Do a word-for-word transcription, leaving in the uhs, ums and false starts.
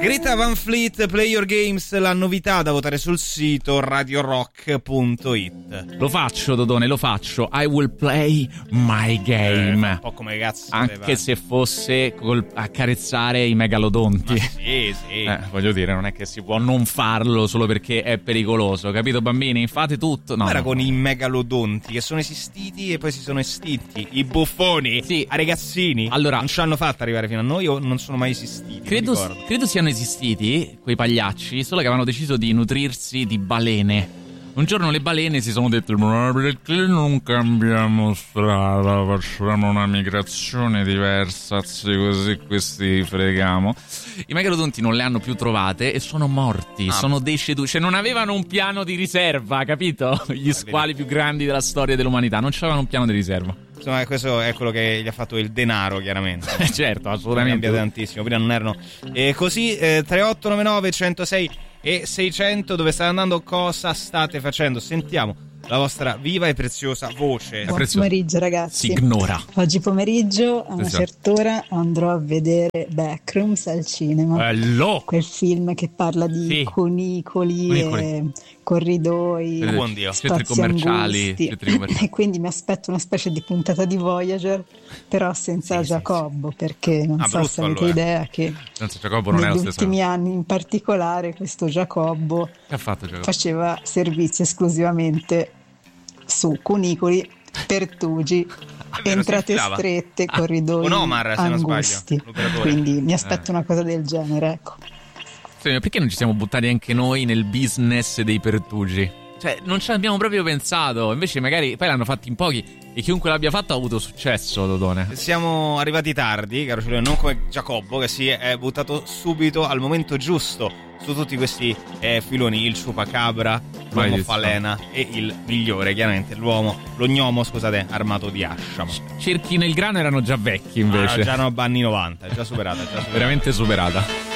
Greta Van Fleet, Play Your Games, la novità da votare sul sito radio rock punto it. Lo faccio, Dodone, lo faccio. I will play my game. Eh, un po' come cazzo. Anche aveva. se fosse col accarezzare i megalodonti. Ma sì, sì. Eh, voglio dire, non è che si può non farlo solo perché è pericoloso, capito, bambini? Fate tutto. No, Guarda no. con i megalodonti che sono esistiti e poi si sono estinti. I buffoni, Sì. a ragazzini. Allora, non ci hanno fatto arrivare fino a noi o non sono mai esistiti? Credo, non ricordo. credo siano esistiti quei pagliacci, solo che avevano deciso di nutrirsi di balene. Un giorno le balene si sono dette: ma perché non cambiamo strada, facciamo una migrazione diversa, così questi freghiamo. I megalodonti non le hanno più trovate e sono morti, Ah. sono deceduti. Cioè non avevano un piano di riserva, capito? Gli squali più grandi della storia dell'umanità non avevano un piano di riserva. Insomma, questo è quello che gli ha fatto il denaro, chiaramente. Certo, Sono assolutamente. cambiate tantissimo, prima non erano. E così eh, tre otto nove nove uno zero sei e seicento, dove state andando, cosa state facendo? Sentiamo la vostra viva e preziosa voce. Buon prezioso. pomeriggio ragazzi. Si ignora. Oggi pomeriggio a una Esatto. certa ora andrò a vedere Backrooms al cinema. Bello! Quel film che parla di Sì. conicoli, Conicoli. e corridoi, Eh, buon Dio. centri spazi commerciali, angusti. centri commerciali. E quindi mi aspetto una specie di puntata di Voyager, però senza Sì, sì, Giacobbo, perché non Ah, so brutto, se avete allora. idea che Senza Giacobbo non è lo negli stesso. ultimi anni in particolare questo Giacobbo Che ha fatto Giacobbo? faceva servizi esclusivamente su cunicoli, pertugi, È vero, entrate si infilava. strette, Ah, corridoi con Omar, se non sbaglio, angusti. l'operatore. Quindi mi aspetto una cosa del genere, ecco. Sì, ma perché non ci siamo buttati anche noi nel business dei pertugi? Cioè, non ci abbiamo proprio pensato. Invece magari poi l'hanno fatti in pochi e chiunque l'abbia fatto ha avuto successo, Dodone. Siamo arrivati tardi, caro Cilone, non come Giacobbo che si è buttato subito al momento giusto su tutti questi eh, filoni, il ciupacabra, l'uomo Vai, falena e il migliore, chiaramente l'uomo, lo gnomo, scusate, armato di ascia. Cerchi nel grano erano già vecchi invece. Ah, già no, anni novanta, già superata, già superata. Veramente superata.